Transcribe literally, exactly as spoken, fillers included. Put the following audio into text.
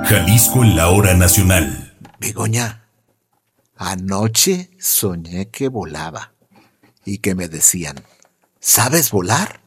Jalisco en la hora nacional. Begoña, anoche soñé que volaba y que me decían, ¿sabes volar?